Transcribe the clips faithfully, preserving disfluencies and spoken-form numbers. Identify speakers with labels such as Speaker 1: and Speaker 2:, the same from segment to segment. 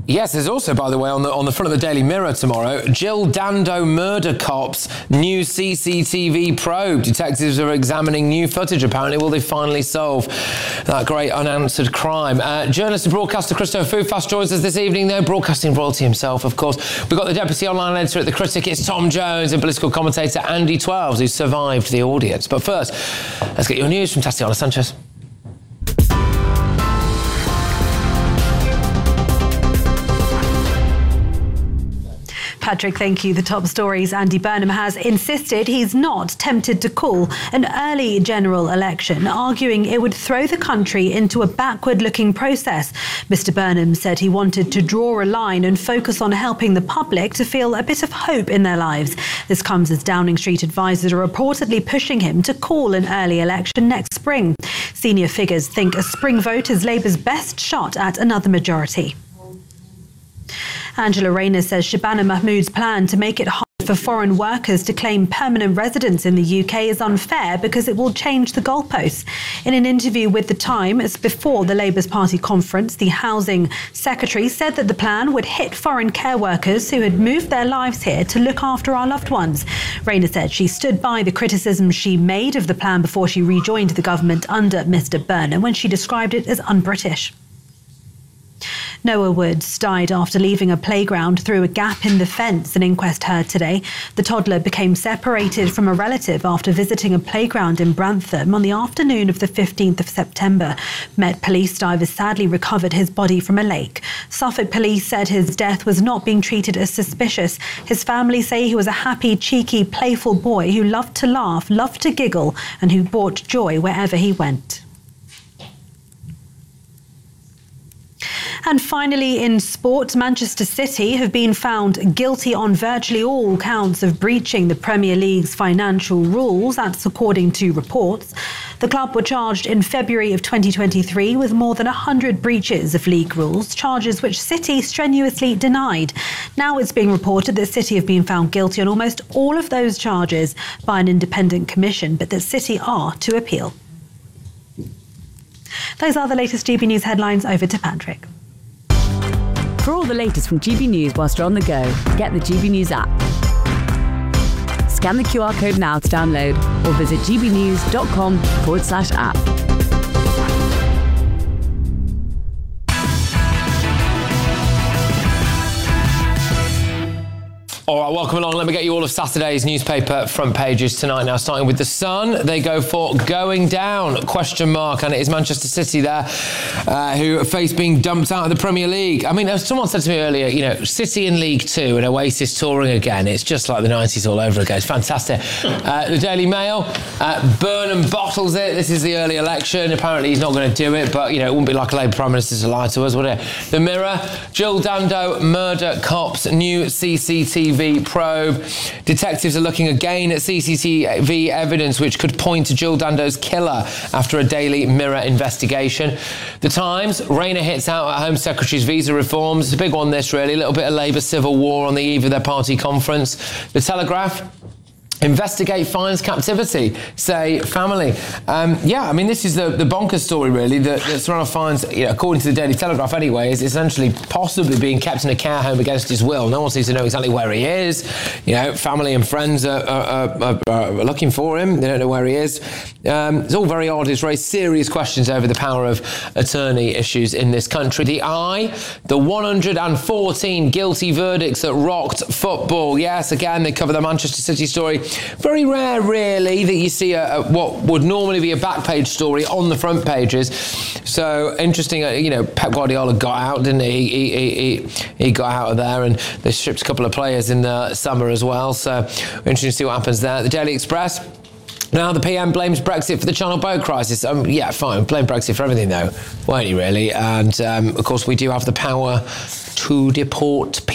Speaker 1: Yes, there's also, by the way, on the on the front of the Daily Mirror tomorrow, Jill Dando murder cops, new C C T V probe. Detectives are examining new footage, apparently. Will they finally solve that great unanswered crime? Uh, journalist and broadcaster Christo Foufas joins us this evening, though, broadcasting royalty himself, of course. We've got the deputy online editor at The Critic, it's Tom Jones, and political commentator Andy Twelves, who survived the audience. But first, let's get your news from Tatiana Sanchez.
Speaker 2: Patrick, thank you. The top stories. Andy Burnham has insisted he's not tempted to call an early general election, arguing it would throw the country into a backward-looking process. Mister Burnham said he wanted to draw a line and focus on helping the public to feel a bit of hope in their lives. This comes as Downing Street advisors are reportedly pushing him to call an early election next spring. Senior figures think a spring vote is Labour's best shot at another majority. Angela Rayner says Shabana Mahmood's plan to make it hard for foreign workers to claim permanent residence in the U K is unfair because it will change the goalposts. In an interview with The Times before the Labour's Party conference, the Housing Secretary said that the plan would hit foreign care workers who had moved their lives here to look after our loved ones. Rayner said she stood by the criticism she made of the plan before she rejoined the government under Mister Burnham when she described it as un-British. Noah Woods died after leaving a playground through a gap in the fence, an inquest heard today. The toddler became separated from a relative after visiting a playground in Brantham on the afternoon of the fifteenth of September. Met Police divers sadly recovered his body from a lake. Suffolk Police said his death was not being treated as suspicious. His family say he was a happy, cheeky, playful boy who loved to laugh, loved to giggle, and who brought joy wherever he went. And finally, in sport, Manchester City have been found guilty on virtually all counts of breaching the Premier League's financial rules. That's according to reports. The club were charged in February of twenty twenty-three with more than one hundred breaches of league rules, charges which City strenuously denied. Now it's being reported that City have been found guilty on almost all of those charges by an independent commission, but that City are to appeal. Those are the latest G B News headlines. Over to Patrick.
Speaker 3: For all the latest from G B News whilst you're on the go, get the G B News app. Scan the Q R code now to download or visit gbnews.com forward slash app.
Speaker 1: All right, welcome along. Let me get you all of Saturday's newspaper front pages tonight. Now, starting with The Sun, they go for going down, question mark, and it is Manchester City there uh, who face being dumped out of the Premier League. I mean, someone said to me earlier, you know, City in League Two and Oasis touring again. It's just like the nineties all over again. It's fantastic. Uh, the Daily Mail, uh, Burnham bottles it. This is the early election. Apparently, he's not going to do it, but, you know, it wouldn't be like a Labour Prime Minister to lie to us, would it? The Mirror, Jill Dando murder cops, new C C T V probe. Detectives are looking again at C C T V evidence which could point to Jill Dando's killer after a Daily Mirror investigation. The Times, Rayner hits out at Home Secretary's visa reforms. It's a big one, this, really. A little bit of Labour civil war on the eve of their party conference. The Telegraph, investigate finds captivity, say family. Um, yeah, I mean, this is the, the bonkers story, really, that, that Serrano finds, you know, according to the Daily Telegraph anyway, is essentially possibly being kept in a care home against his will. No one seems to know exactly where he is. You know, family and friends are, are, are, are looking for him. They don't know where he is. Um, it's all very odd. It's raised serious questions over the power of attorney issues in this country. The Eye, the one hundred fourteen guilty verdicts that rocked football. Yes, again, they cover the Manchester City story. Very rare, really, that you see a, a, what would normally be a back page story on the front pages. So interesting, uh, you know, Pep Guardiola got out, didn't he? He, he, he? he got out of there, and they shipped a couple of players in the summer as well. So interesting to see what happens there. The Daily Express. Now the P M blames Brexit for the Channel boat crisis. Um, yeah, fine, blame Brexit for everything, though, won't he, really? And, um, of course, we do have the power to deport people.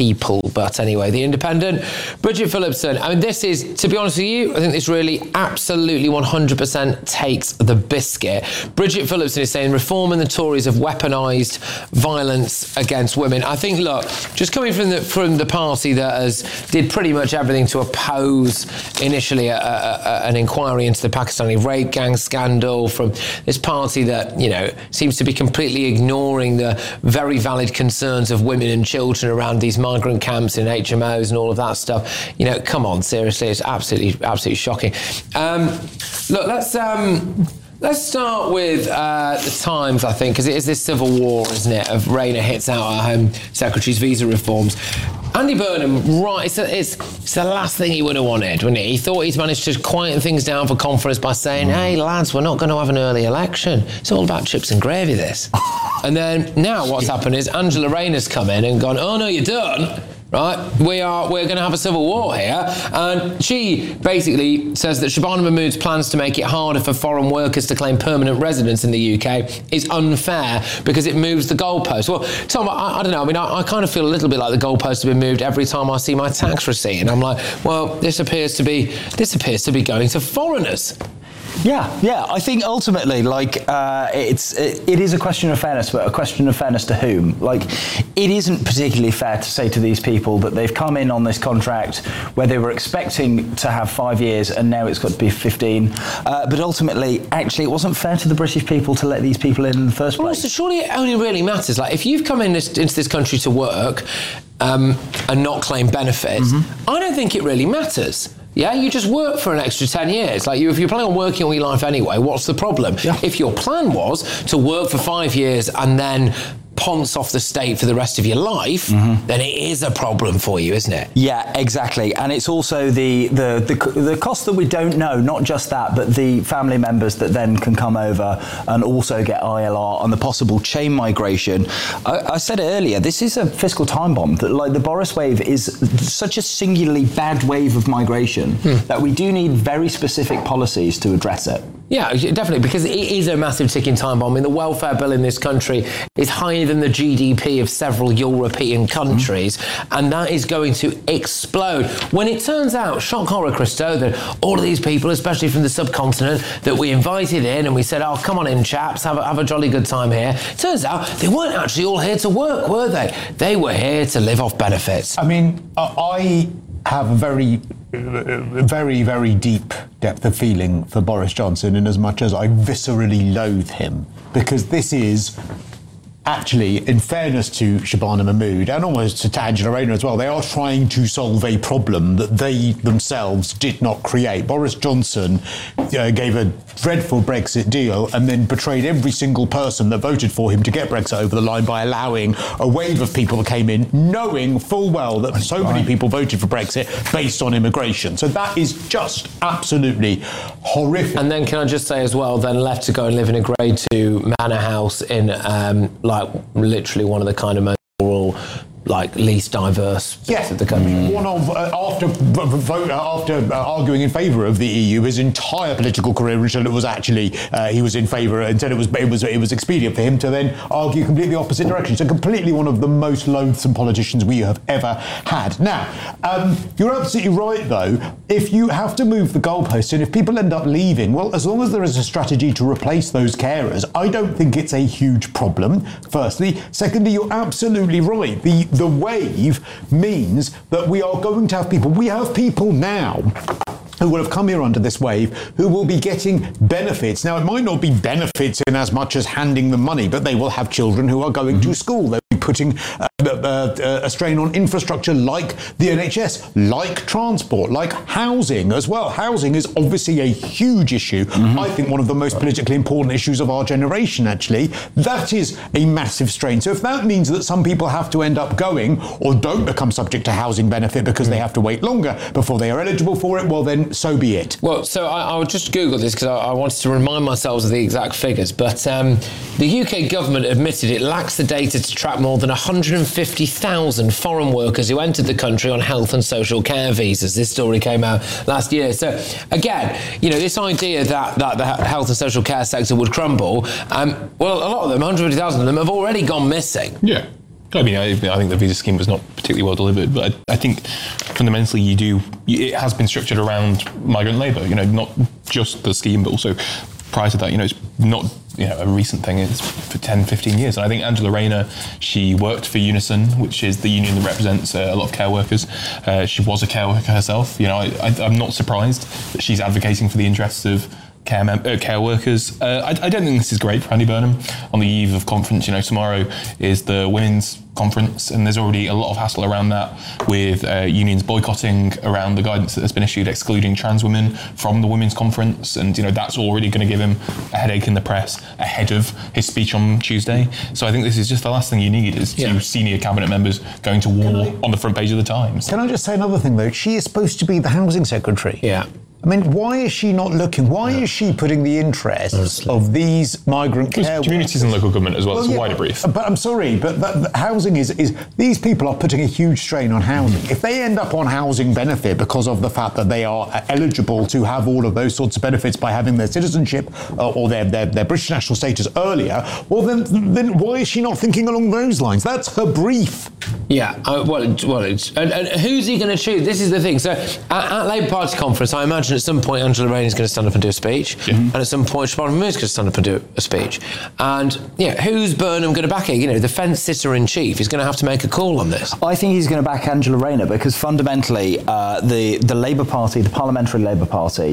Speaker 1: But anyway, The Independent, Bridget Phillipson. I mean, this is, to be honest with you, I think this really absolutely one hundred percent takes the biscuit. Bridget Phillipson is saying Reform and the Tories have weaponised violence against women. I think, look, just coming from the from the party that has did pretty much everything to oppose initially a, a, a, an inquiry into the Pakistani rape gang scandal, from this party that, you know, seems to be completely ignoring the very valid concerns of women and children around these migrant camps in H M Os and all of that stuff. You know, come on, seriously, it's absolutely, absolutely shocking. Um, look, let's... Um, Let's start with uh, the Times, I think, because it is this civil war, isn't it, of Rayner hits out our Home Secretary's visa reforms. Andy Burnham, right, it's, a, it's, it's the last thing he would have wanted, wouldn't he? He thought he'd managed to quieten things down for conference by saying, hey, lads, we're not going to have an early election. It's all about chips and gravy, this. And then now what's happened is Angela Rayner's come in and gone, oh, no, you're done. Right, we are. We're going to have a civil war here, and she basically says that Shabana Mahmood's plans to make it harder for foreign workers to claim permanent residence in the U K is unfair because it moves the goalpost. Well, Tom, I, I don't know. I mean, I, I kind of feel a little bit like the goalposts have been moved every time I see my tax receipt, and I'm like, well, this appears to be this appears to be going to foreigners.
Speaker 4: Yeah, yeah. I think ultimately, like, uh, it's it, it is a question of fairness, but a question of fairness to whom? Like, it isn't particularly fair to say to these people that they've come in on this contract where they were expecting to have five years and now it's got to be fifteen. Uh, but ultimately, actually, it wasn't fair to the British people to let these people in in the first
Speaker 1: well,
Speaker 4: place.
Speaker 1: Also, surely it only really matters. Like, if you've come in this, into this country to work um, and not claim benefits, mm-hmm. I don't think it really matters. Yeah, you just work for an extra ten years. Like, you, if you're planning on working all your life anyway, what's the problem? Yeah. If your plan was to work for five years and then ponce off the state for the rest of your life, mm-hmm. then it is a problem for you, isn't it?
Speaker 4: Yeah, exactly. And it's also the, the the the cost that we don't know, not just that, but the family members that then can come over and also get I L R and the possible chain migration. I, I said earlier, this is a fiscal time bomb. That, like, the Boris wave is such a singularly bad wave of migration hmm. that we do need very specific policies to address it.
Speaker 1: Yeah, definitely, because it is a massive ticking time bomb. I mean, the welfare bill in this country is higher than the G D P of several European countries, mm-hmm. and that is going to explode. When it turns out, shock horror, Christo, that all of these people, especially from the subcontinent, that we invited in and we said, oh, come on in, chaps, have a, have a jolly good time here. It turns out they weren't actually all here to work, were they? They were here to live off benefits.
Speaker 5: I mean, I have a very... very, very deep depth of feeling for Boris Johnson, in as much as I viscerally loathe him, because this is actually, in fairness to Shabana Mahmood and almost to Angela Rayner as well, they are trying to solve a problem that they themselves did not create. Boris Johnson uh, gave a dreadful Brexit deal and then betrayed every single person that voted for him to get Brexit over the line by allowing a wave of people that came in, knowing full well that so many people voted for Brexit based on immigration. So that is just absolutely horrific.
Speaker 1: And then can I just say as well, then left to go and live in a grade two manor house in um, like literally one of the kind of most rural, like least diverse bits
Speaker 5: yeah.
Speaker 1: of the country.
Speaker 5: One of, uh, after vote, after uh, arguing in favour of the E U, his entire political career until it was actually, uh, he was in favour, until it was, it was it was expedient for him to then argue completely opposite direction. So completely one of the most loathsome politicians we have ever had. Now, um, you're absolutely right though, if you have to move the goalposts and if people end up leaving, well, as long as there is a strategy to replace those carers, I don't think it's a huge problem, firstly. Secondly, you're absolutely right. The The wave means that we are going to have people, we have people now who will have come here under this wave, who will be getting benefits. Now, it might not be benefits in as much as handing them money, but they will have children who are going mm-hmm. to school. They'll be putting uh, uh, a strain on infrastructure like the N H S, like transport, like housing as well. Housing is obviously a huge issue. Mm-hmm. I think one of the most politically important issues of our generation, actually. That is a massive strain. So if that means that some people have to end up going or don't become subject to housing benefit because mm-hmm. they have to wait longer before they are eligible for it, well then, so be it.
Speaker 1: Well, so I, I would just Google this because I, I wanted to remind myself of the exact figures, but um, the U K government admitted it lacks the data to track more than one hundred fifty thousand foreign workers who entered the country on health and social care visas. This story came out last year. So again, you know, this idea that, that the health and social care sector would crumble, um, well, a lot of them, one hundred fifty thousand of them, have already gone missing.
Speaker 5: Yeah.
Speaker 6: I mean, I, I think the visa scheme was not particularly well delivered, but I, I think fundamentally you do, it has been structured around migrant labour, you know, not just the scheme, but also prior to that, you know, it's not, you know, a recent thing, it's for ten, fifteen years. And I think Angela Rayner, she worked for Unison, which is the union that represents uh, a lot of care workers. Uh, she was a care worker herself. You know, I, I, I'm not surprised that she's advocating for the interests of care, mem- uh, care workers. Uh, I, I don't think this is great for Andy Burnham on the eve of conference. You know, tomorrow is the women's conference, and there's already a lot of hassle around that with uh, unions boycotting around the guidance that has been issued excluding trans women from the women's conference, and you know that's already going to give him a headache in the press ahead of his speech on Tuesday. So I think this is just the last thing you need is
Speaker 1: yeah.
Speaker 6: two senior cabinet members going to war I, on the front page of the Times.
Speaker 5: Can I just say another thing though? She is supposed to be the housing secretary.
Speaker 1: Yeah.
Speaker 5: I mean, why is she not looking? Why yeah. is she putting the interests Honestly. of these migrant care workers?
Speaker 6: Communities and local government as well, well it's yeah, a wider brief.
Speaker 5: But I'm sorry, but that, that housing is, is, these people are putting a huge strain on housing. If they end up on housing benefit because of the fact that they are eligible to have all of those sorts of benefits by having their citizenship uh, or their, their, their British national status earlier, well then, then why is she not thinking along those lines? That's her brief.
Speaker 1: Yeah, uh, well, well, it's, and, and who's he going to choose? This is the thing. So at, at Labour Party conference, I imagine at some point Angela Rayner is going to stand up and do a speech, yeah. and at some point Siobhan Mahmood is going to stand up and do a speech. And yeah, who's Burnham going to back it? You know, the fence sitter in chief is going to have to make a call on this.
Speaker 4: I think he's going to back Angela Rayner because fundamentally, uh, the the Labour Party, the Parliamentary Labour Party,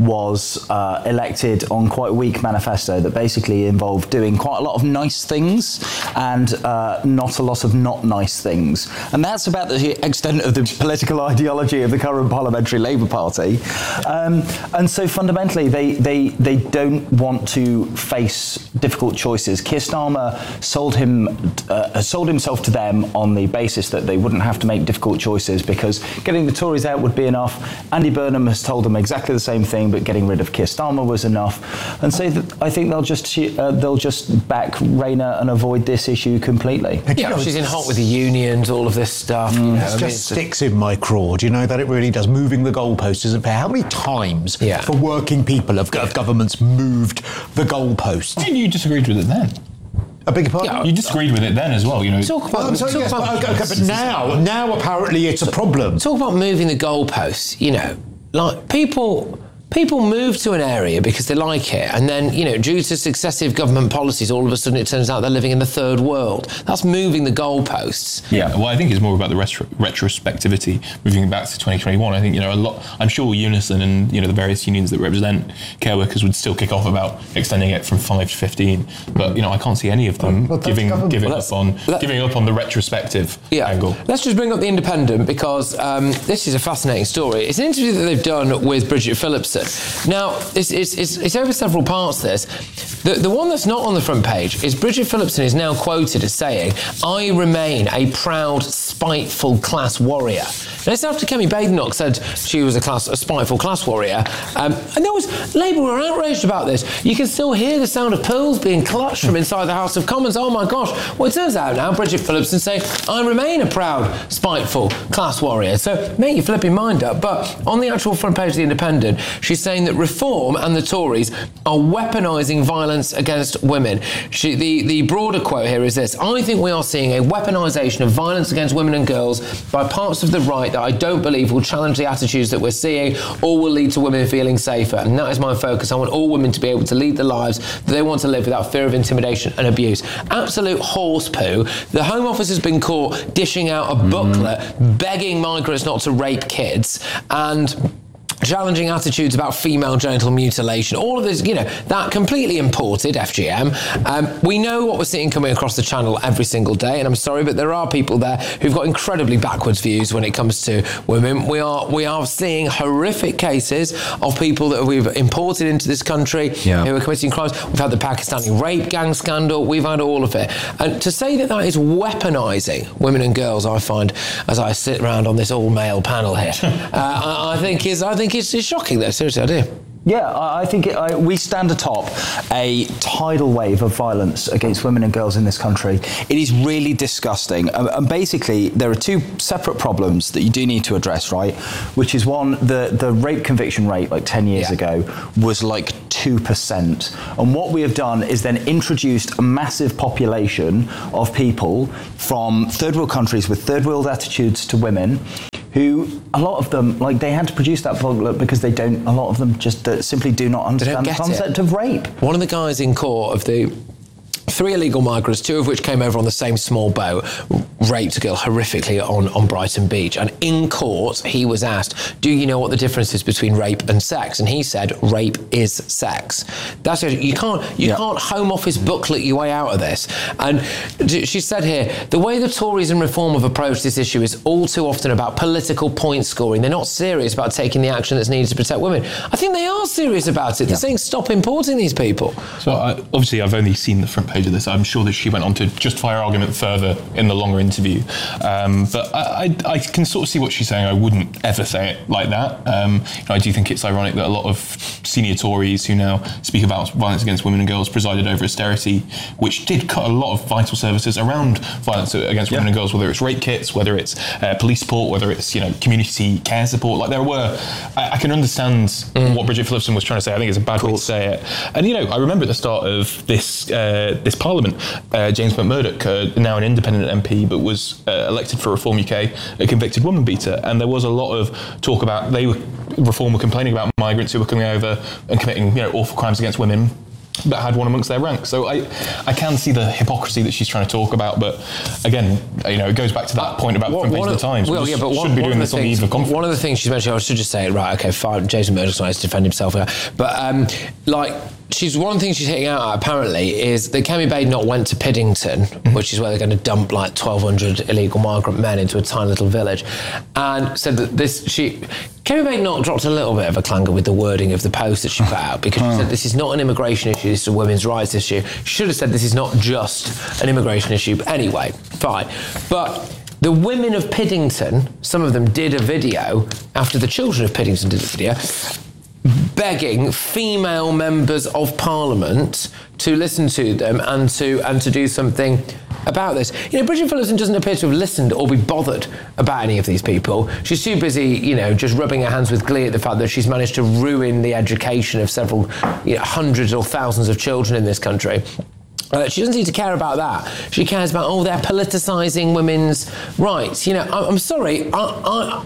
Speaker 4: was uh, elected on quite a weak manifesto that basically involved doing quite a lot of nice things and uh, not a lot of not nice things. And that's about the extent of the political ideology of the current Parliamentary Labour Party. Um, and so fundamentally, they, they, they don't want to face difficult choices. Keir Starmer sold, him, uh, sold himself to them on the basis that they wouldn't have to make difficult choices because getting the Tories out would be enough. Andy Burnham has told them exactly the same thing, but getting rid of Keir Starmer was enough. And so that I think they'll just uh, they'll just back Rayner and avoid this issue completely.
Speaker 1: Yeah, know, she's in hot with the union. All of this stuff.
Speaker 5: Mm,
Speaker 1: you know,
Speaker 5: it
Speaker 1: I mean,
Speaker 5: just sticks in my craw. Do you know that it really does? Moving the goalposts isn't fair. How many times
Speaker 1: yeah.
Speaker 5: for working people have, have governments moved the goalposts?
Speaker 6: And you disagreed with it then.
Speaker 5: I beg your pardon?
Speaker 6: Yeah, you disagreed with it then as well, you know.
Speaker 1: Talk about,
Speaker 5: well, sorry,
Speaker 1: talk
Speaker 5: yes,
Speaker 1: about,
Speaker 5: but, okay, but now, now apparently it's a problem.
Speaker 1: Talk about moving the goalposts. You know, like people. People move to an area because they like it, and then, you know, due to successive government policies, all of a sudden it turns out they're living in the third world. That's moving the goalposts.
Speaker 6: Yeah, well, I think it's more about the retro- retrospectivity, moving back to twenty twenty-one. I think, you know, a lot, I'm sure Unison and, you know, the various unions that represent care workers would still kick off about extending it from five to fifteen, but, you know, I can't see any of them well, giving giving well, up on giving up on the retrospective
Speaker 1: yeah.
Speaker 6: angle.
Speaker 1: Let's just bring up The Independent because um, this is a fascinating story. It's an interview that they've done with Bridget Phillipson. Now, it's, it's, it's, it's over several parts, this. The, the one that's not on the front page is Bridget Phillipson is now quoted as saying, "I remain a proud, spiteful class warrior." Now, this after Kemi Badenoch said she was a, class, a spiteful class warrior. Um, and there was, Labour were outraged about this. You can still hear the sound of pearls being clutched from inside the House of Commons. Oh my gosh. Well, it turns out now Bridget Phillipson saying, "I remain a proud, spiteful class warrior." So make your flipping mind up. But on the actual front page of The Independent, she's saying that Reform and the Tories are weaponising violence against women. She, the, the broader quote here is this: "I think we are seeing a weaponisation of violence against women and girls by parts of the right that I don't believe will challenge the attitudes that we're seeing or will lead to women feeling safer. And that is my focus. I want all women to be able to lead the lives that they want to live without fear of intimidation and abuse." Absolute horse poo. The Home Office has been caught dishing out a booklet mm. begging migrants not to rape kids and challenging attitudes about female genital mutilation, all of this, you know, that completely imported F G M. Um, we know what we're seeing coming across the channel every single day, and I'm sorry, but there are people there who've got incredibly backwards views when it comes to women. We are we are seeing horrific cases of people that we've imported into this country yeah. who are committing crimes. We've had the Pakistani rape gang scandal. We've had all of it. And to say that that is weaponising women and girls, I find, as I sit around on this all-male panel here, uh, I, I think is I think it's, it's shocking, though. Seriously, I do.
Speaker 4: Yeah, I I think it, I, we stand atop a tidal wave of violence against women and girls in this country. It is really disgusting. Um, and basically, there are two separate problems that you do need to address, right? Which is one, the, the rape conviction rate like ten years
Speaker 1: Yeah.
Speaker 4: ago was like two percent. And what we have done is then introduced a massive population of people from third world countries with third world attitudes to women, who, a lot of them, like, they had to produce that booklet because they don't, a lot of them just uh, simply do not understand the
Speaker 1: get
Speaker 4: concept
Speaker 1: it.
Speaker 4: of rape.
Speaker 1: One of the guys in court of the three illegal migrants, two of which came over on the same small boat, raped a girl horrifically on, on Brighton Beach. And in court, he was asked, do you know what the difference is between rape and sex? And he said, rape is sex. That's it. You can't, you
Speaker 4: Yeah.
Speaker 1: can't Home Office booklet your way out of this. And she said here, the way the Tories and Reform have approached this issue is all too often about political point scoring. They're not serious about taking the action that's needed to protect women. I think they are serious about it. They're saying stop importing these people.
Speaker 6: So I, obviously I've only seen the front page of this. I'm sure that she went on to justify her argument further in the longer interview. Um, but I, I, I can sort of see what she's saying. I wouldn't ever say it like that. Um, you know, I do think it's ironic that a lot of senior Tories who now speak about violence against women and girls presided over austerity, which did cut a lot of vital services around violence against women
Speaker 4: Yeah.
Speaker 6: and girls, whether it's rape kits, whether it's uh, police support, whether it's, you know, community care support. Like there were, I, I can understand mm. what Bridget Phillipson was trying to say. I think it's a bad way to say it. And, you know, I remember at the start of this uh, this Parliament, Uh, James McMurdoch, uh, now an independent M P, but was uh, elected for Reform U K, a convicted woman beater. And there was a lot of talk about, they were, Reform were complaining about migrants who were coming over and committing, you know, awful crimes against women, but had one amongst their ranks. So I, I can see the hypocrisy that she's trying to talk about, but again, you know, it goes back to that point about the front page of the Times.
Speaker 1: Well,
Speaker 6: We
Speaker 1: yeah, but
Speaker 6: shouldn't
Speaker 1: one,
Speaker 6: be
Speaker 1: one
Speaker 6: doing
Speaker 1: of
Speaker 6: this
Speaker 1: the
Speaker 6: on the
Speaker 1: things,
Speaker 6: eve of conflict.
Speaker 1: one of the things she's mentioned, I should just say, right, okay, fine, Jason Murdoch's nice to defend himself here, but um, like, she's one thing she's hitting out at apparently is that Kemi Badenoch went to Piddington, mm-hmm. which is where they're going to dump like twelve hundred illegal migrant men into a tiny little village, and said that this, she, Kemi Badenoch dropped a little bit of a clanger with the wording of the post that she put out, because she said this is not an immigration issue, this is a women's rights issue. She should have said this is not just an immigration issue, but anyway, fine. But the women of Piddington, some of them did a video, after the children of Piddington did a video, begging female members of Parliament to listen to them and to and to do something about this. You know, Bridget Phillipson doesn't appear to have listened or be bothered about any of these people. She's too busy, you know, just rubbing her hands with glee at the fact that she's managed to ruin the education of several, you know, hundreds or thousands of children in this country. Uh, she doesn't need to care about that. She cares about, oh, they're politicising women's rights. You know, I, I'm sorry, I, I,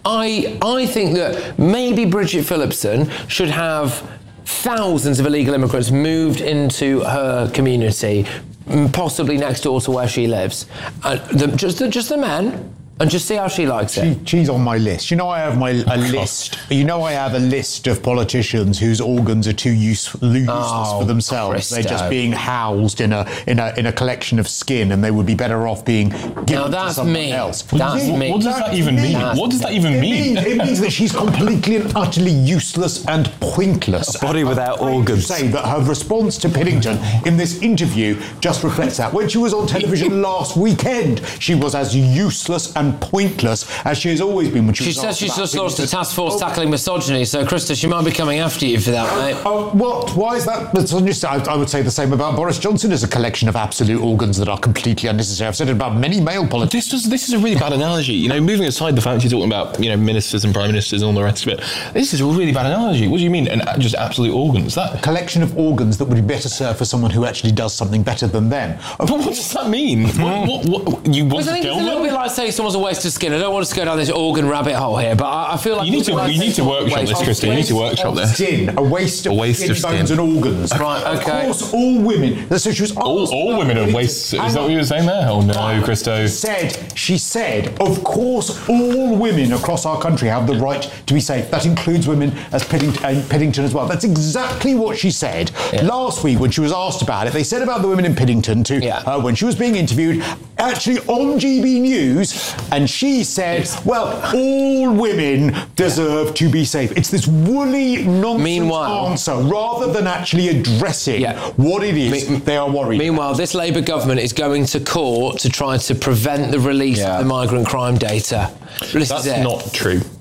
Speaker 1: I, I think that maybe Bridget Phillipson should have thousands of illegal immigrants moved into her community, possibly next door to where she lives. Uh, the, just, the, just the men. And just see how she likes it.
Speaker 5: She, she's on my list. You know, I have my a list. You know, I have a list of politicians whose organs are too use, useless
Speaker 1: Oh,
Speaker 5: for themselves.
Speaker 1: Christo.
Speaker 5: They're just being housed in a in a in a collection of skin, and they would be better off being given
Speaker 1: Now,
Speaker 5: to
Speaker 1: that's
Speaker 5: someone
Speaker 1: me.
Speaker 5: else.
Speaker 1: That's
Speaker 5: What-
Speaker 1: me.
Speaker 6: What does that even mean?
Speaker 1: That's
Speaker 6: What does that even
Speaker 5: It
Speaker 6: mean?
Speaker 5: means, it means that she's completely and utterly useless and pointless.
Speaker 4: A body
Speaker 5: And
Speaker 4: without
Speaker 5: I'm afraid
Speaker 4: organs.
Speaker 5: to say that her response to Piddington in this interview just reflects that. When she was on television last weekend, she was as useless and pointless as she has always been when she,
Speaker 1: She
Speaker 5: was
Speaker 1: says
Speaker 5: asked
Speaker 1: she's
Speaker 5: about
Speaker 1: just launched a
Speaker 5: Piddington.
Speaker 1: task force
Speaker 5: Oh,
Speaker 1: tackling misogyny, so Krista, she might be coming after you for that, mate.
Speaker 5: Oh, what? Why is that? But on your side, I would say the same about Boris Johnson as a collection of absolute organs that are completely unnecessary. I've said it about many male politicians.
Speaker 6: This was this is a really bad analogy. You know, moving aside the fact you're talking about, you know, ministers and prime ministers and all the rest of it, this is a really bad analogy. What do you mean? And just absolute organs? That
Speaker 5: Collection of organs that would be better served for someone who actually does something better than them.
Speaker 6: But what does that mean? what, what, what, you want
Speaker 1: Because I
Speaker 6: to
Speaker 1: think
Speaker 6: kill
Speaker 1: it's a little
Speaker 6: them?
Speaker 1: bit like saying someone's a waste of skin. I don't want us to go down this organ rabbit hole here, but I, I feel like
Speaker 6: You need to
Speaker 1: like
Speaker 6: you need to workshop this, Krista. You need to workshop this.
Speaker 5: Skin, a waste of
Speaker 6: A waste
Speaker 5: skin,
Speaker 6: of skin.
Speaker 5: bones and organs.
Speaker 1: Right, okay.
Speaker 5: Of course, all women. So she was
Speaker 6: All,
Speaker 5: asked
Speaker 6: all
Speaker 5: about
Speaker 6: women are
Speaker 5: Piddington.
Speaker 6: waste. Is
Speaker 5: Hang
Speaker 6: that
Speaker 5: on.
Speaker 6: what you were saying there? Oh no, Christo.
Speaker 5: She said, she said, of course, all women across our country have the right to be safe. That includes women as Piddington, and Piddington as well. That's exactly what she said.
Speaker 1: Yeah.
Speaker 5: Last week, when she was asked about it, they said about the women in Piddington to
Speaker 1: Yeah.
Speaker 5: her when she was being interviewed, actually on G B News, and she said, well, all women deserve to be safe. It's this woolly nonsense
Speaker 1: Meanwhile-
Speaker 5: answer, rather than actually addressing
Speaker 1: Yeah.
Speaker 5: what it is
Speaker 1: Me-
Speaker 5: they are worried.
Speaker 1: Meanwhile, this Labour government is going to court to try to prevent the release
Speaker 4: Yeah.
Speaker 1: of the migrant crime data. This
Speaker 6: That's
Speaker 1: is it.
Speaker 6: not true.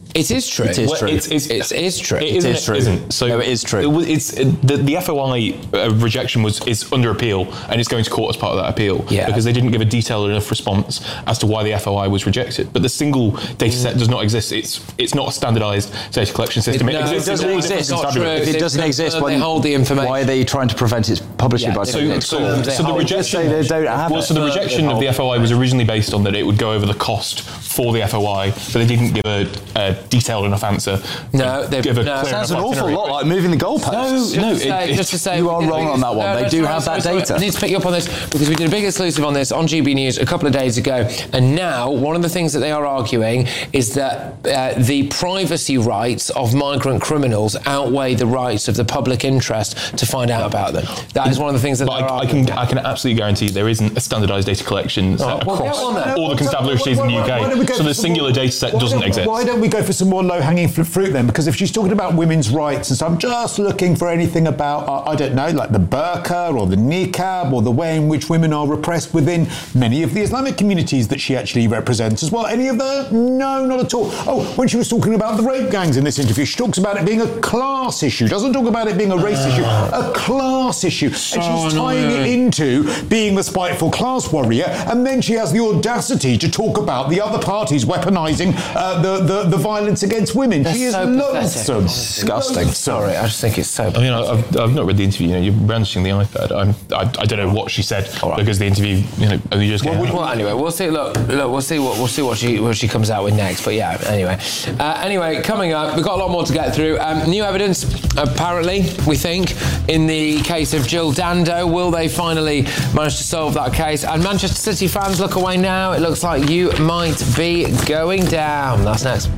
Speaker 1: It is true.
Speaker 4: It is
Speaker 6: Well,
Speaker 4: true.
Speaker 6: it's- it's-
Speaker 1: It's- it is true.
Speaker 6: It
Speaker 4: It
Speaker 6: isn't.
Speaker 4: is true.
Speaker 6: Isn't. So
Speaker 4: No, it is true.
Speaker 6: It, was- it's it, the, the F O I uh, rejection was is under appeal, and it's going to court as part of that appeal.
Speaker 1: Yeah.
Speaker 6: Because they didn't give a detailed enough response as to why the F O I was rejected. But the single data set does not exist. It's it's not a standardised data collection system.
Speaker 1: It- no,
Speaker 6: exists
Speaker 1: it
Speaker 6: in
Speaker 1: doesn't
Speaker 6: all
Speaker 1: exist.
Speaker 6: different
Speaker 1: It's not
Speaker 6: constabularies.
Speaker 1: true.
Speaker 4: If it
Speaker 1: They
Speaker 4: doesn't
Speaker 1: confirm
Speaker 4: exist,
Speaker 1: they
Speaker 4: when,
Speaker 1: hold the information.
Speaker 4: why are they trying to prevent its publishing
Speaker 1: Yeah,
Speaker 4: by
Speaker 1: they-
Speaker 4: saying
Speaker 6: So,
Speaker 4: it's
Speaker 6: so,
Speaker 1: confirmed they
Speaker 6: so the
Speaker 1: hold-
Speaker 6: rejection.
Speaker 4: Say they don't have
Speaker 6: well,
Speaker 4: it.
Speaker 6: so the rejection of the F O I was originally based on that it would go over the cost for the F O I, but they didn't give a, a detailed enough answer.
Speaker 1: No, they-
Speaker 6: give a
Speaker 1: no.
Speaker 6: clear
Speaker 4: Sounds
Speaker 6: enough
Speaker 4: an awful
Speaker 6: itinerary.
Speaker 4: lot like moving the goalposts.
Speaker 1: Just
Speaker 6: No,
Speaker 1: to
Speaker 6: it-
Speaker 1: say,
Speaker 6: it-
Speaker 1: just to say,
Speaker 4: you are
Speaker 1: we did a
Speaker 4: wrong
Speaker 1: big-
Speaker 4: on that one. They do
Speaker 1: sorry,
Speaker 4: have
Speaker 1: sorry,
Speaker 4: that
Speaker 1: sorry.
Speaker 4: data.
Speaker 1: I need to pick you up on this because we did a big exclusive on this on G B News a couple of days ago, and now one of the things that they are arguing is that uh, the privacy rights of migrant criminals outweigh the rights of the public interest to find out about them. That is one of the things that
Speaker 6: But
Speaker 1: they're
Speaker 6: I, I
Speaker 1: arguing.
Speaker 6: can I can absolutely guarantee there isn't a standardised data collection set
Speaker 1: well,
Speaker 6: across
Speaker 1: get on there.
Speaker 6: all the constabularies in the U K. So the singular data set
Speaker 5: Why
Speaker 6: doesn't
Speaker 5: don't-
Speaker 6: exist.
Speaker 5: Why don't we go for some more low-hanging fl- fruit then? Because if she's talking about women's rights and so I'm just looking for anything about, uh, I don't know, like the burqa or the niqab or the way in which women are repressed within many of the Islamic communities that she actually represents as well. Any of that? No, not at all. Oh, when she was talking about the rape gangs in this interview, she talks about it being a class issue. Doesn't talk about it being a race issue, a class issue. And she's tying it into being the spiteful class warrior, and then she has the audacity to talk about the other parties weaponising uh, the, the, the violence against women.
Speaker 1: That's
Speaker 5: she is
Speaker 1: so pathetic.
Speaker 5: loathsome.
Speaker 4: Disgusting.
Speaker 1: Sorry, I just think it's so.
Speaker 6: I mean, I- I've, I've not read the interview. You know, you're brandishing the iPad. I'm, I, I don't know what she said
Speaker 1: right.
Speaker 6: because the interview, you know, only just came out.
Speaker 1: Well, anyway, we'll see. Look, look, we'll see what we'll see what she what she comes out with next. But yeah, anyway, uh, anyway, coming up, we've got a lot more to get through. Um, new evidence, apparently, we think, in the case of Jill Dando. Will they finally manage to solve that case? And Manchester City fans, look away now. It looks like you might be going down. That's next.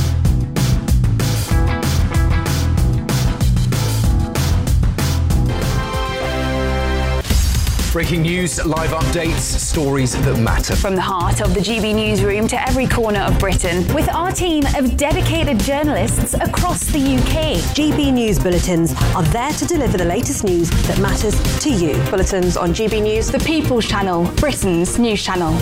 Speaker 7: Breaking news, live updates, stories that matter.
Speaker 8: From the heart of the G B newsroom to every corner of Britain, with our team of dedicated journalists across the U K.
Speaker 2: G B News bulletins are there to deliver the latest news that matters to you.
Speaker 8: Bulletins on G B News, the People's Channel, Britain's news channel.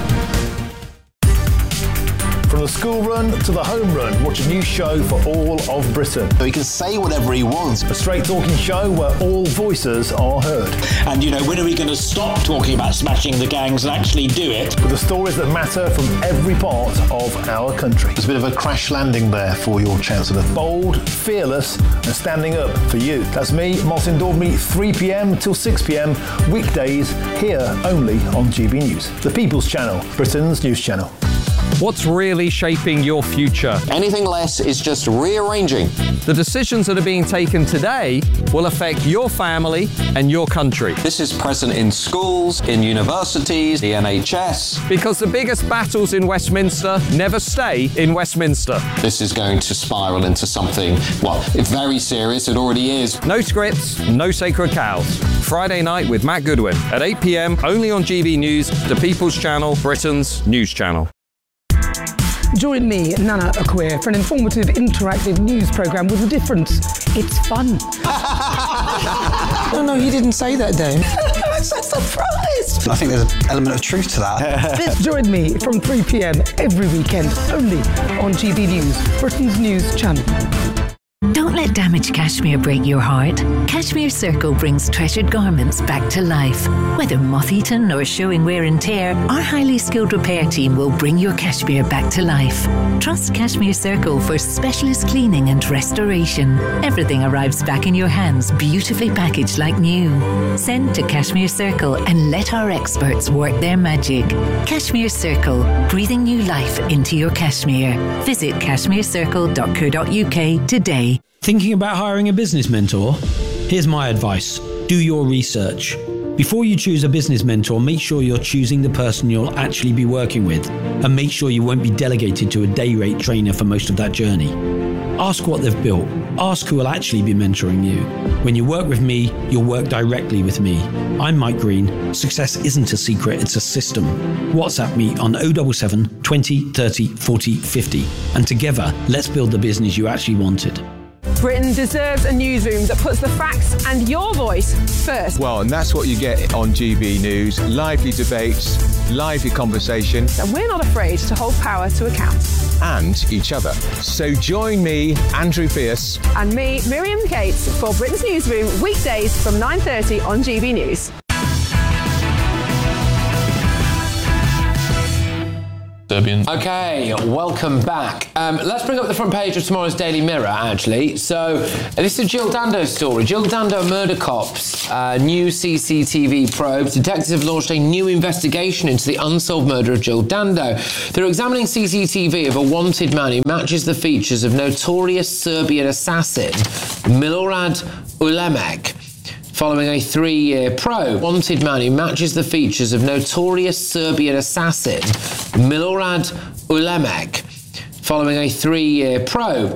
Speaker 9: From the school run to the home run, watch a new show for all of Britain.
Speaker 10: So he can say whatever he wants.
Speaker 9: A straight talking show where all voices are heard.
Speaker 10: And, you know, when are we going to stop talking about smashing the gangs and actually do it?
Speaker 9: With the stories that matter from every part of our country.
Speaker 11: There's a bit of a crash landing there for your Chancellor.
Speaker 9: Bold, fearless, and standing up for you. That's me, Martin Daubney, three p.m. till six p.m. weekdays, here only on G B News. The People's Channel, Britain's news channel.
Speaker 12: What's really shaping your future?
Speaker 10: Anything less is just rearranging.
Speaker 12: The decisions that are being taken today will affect your family and your country.
Speaker 10: This is present in schools, in universities, the N H S.
Speaker 12: Because the biggest battles in Westminster never stay in Westminster.
Speaker 10: This is going to spiral into something, well, very serious. It already is.
Speaker 12: No scripts, no sacred cows. Friday night with Matt Goodwin at eight p.m. only on G B News, the People's Channel, Britain's news channel.
Speaker 13: Join me, Nana Akweer, for an informative, interactive news programme with a difference. It's fun.
Speaker 14: No, no, you didn't say that, Dave.
Speaker 13: I'm so surprised.
Speaker 14: I think there's an element of truth to that.
Speaker 13: Join me from three p.m. every weekend, only on G B News, Britain's news channel.
Speaker 15: Don't let damaged cashmere break your heart. Cashmere Circle brings treasured garments back to life. Whether moth-eaten or showing wear and tear, our highly skilled repair team will bring your cashmere back to life. Trust Cashmere Circle for specialist cleaning and restoration. Everything arrives back in your hands, beautifully packaged like new. Send to Cashmere Circle and let our experts work their magic. Cashmere Circle, breathing new life into your cashmere. Visit cashmere circle dot co dot U K today.
Speaker 16: Thinking about hiring a business mentor? Here's my advice. Do your research. Before you choose a business mentor, make sure you're choosing the person you'll actually be working with, and make sure you won't be delegated to a day rate trainer for most of that journey. Ask what they've built. Ask who will actually be mentoring you. When you work with me, you'll work directly with me. I'm Mike Green. Success isn't a secret, it's a system. WhatsApp me on oh seven seven, twenty, thirty, forty, fifty. And together, let's build the business you actually wanted.
Speaker 17: Britain deserves a newsroom that puts the facts and your voice first.
Speaker 18: Well, and that's what you get on G B News. Lively debates, lively conversation.
Speaker 17: And we're not afraid to hold power to account.
Speaker 18: And each other. So join me, Andrew Pierce.
Speaker 17: And me, Miriam Cates, for Britain's Newsroom, weekdays from nine thirty on G B News.
Speaker 1: Okay, welcome back. Um, let's bring up the front page of tomorrow's Daily Mirror, actually. So, this is Jill Dando's story. Jill Dando Murder Cops, uh, new C C T V probe. Detectives have launched a new investigation into the unsolved murder of Jill Dando. They're examining C C T V of a wanted man who matches the features of notorious Serbian assassin Milorad Ulemek. Following a three-year probe, wanted man who matches the features of notorious Serbian assassin Milorad Ulemek. Following a three-year probe,